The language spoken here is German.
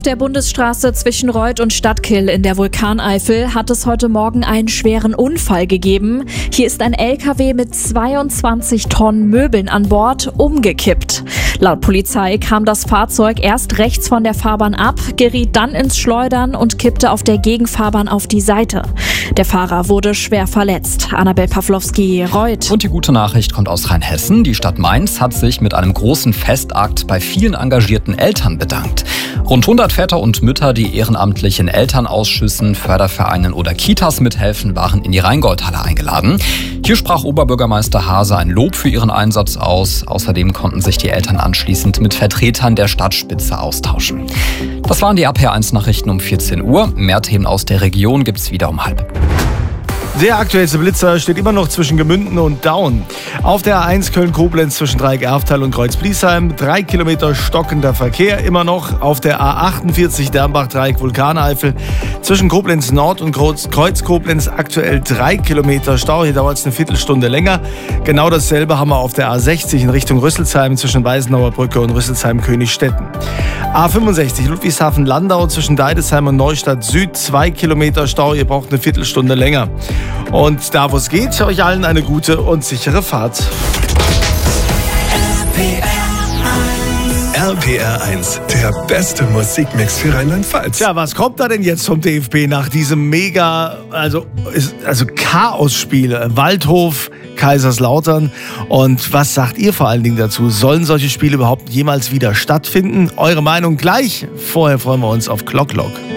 Der Bundesstraße zwischen Reuth und Stadtkill in der Vulkaneifel hat es heute Morgen einen schweren Unfall gegeben. Hier ist ein LKW mit 22 Tonnen Möbeln an Bord umgekippt. Laut Polizei kam das Fahrzeug erst rechts von der Fahrbahn ab, geriet dann ins Schleudern und kippte auf der Gegenfahrbahn auf die Seite. Der Fahrer wurde schwer verletzt. Annabel Pawlowski, Reuth. Und die gute Nachricht kommt aus Rheinhessen. Die Stadt Mainz hat sich mit einem großen Festakt bei vielen engagierten Eltern bedankt. Rund 100 Väter und Mütter, die ehrenamtlich in Elternausschüssen, Fördervereinen oder Kitas mithelfen, waren in die Rheingoldhalle eingeladen. Hier sprach Oberbürgermeister Haase ein Lob für ihren Einsatz aus. Außerdem konnten sich die Eltern anschließend mit Vertretern der Stadtspitze austauschen. Das waren die RPR1-Nachrichten um 14 Uhr. Mehr Themen aus der Region gibt's wieder um 12:30. Der aktuellste Blitzer steht immer noch zwischen Gemünden und Daun. Auf der A1 Köln-Koblenz zwischen Dreieck-Erftal und Kreuz-Bliesheim 3 Kilometer stockender Verkehr immer noch. Auf der A48 Dernbach-Dreieck-Vulkaneifel zwischen Koblenz Nord und Kreuz-Koblenz aktuell 3 Kilometer Stau. Hier dauert es eine Viertelstunde länger. Genau dasselbe haben wir auf der A60 in Richtung Rüsselsheim zwischen Weißenauer Brücke und Rüsselsheim-Königstetten. A65 Ludwigshafen-Landau zwischen Deidesheim und Neustadt Süd 2 Kilometer Stau. Ihr braucht eine Viertelstunde länger. Und da, wo es geht, euch allen eine gute und sichere Fahrt. RPR1, der beste Musikmix für Rheinland-Pfalz. Tja, was kommt da denn jetzt vom DFB nach diesem mega, also Chaos-Spiel? Waldhof, Kaiserslautern. Und was sagt ihr vor allen Dingen dazu? Sollen solche Spiele überhaupt jemals wieder stattfinden? Eure Meinung gleich. Vorher freuen wir uns auf Clock Lock.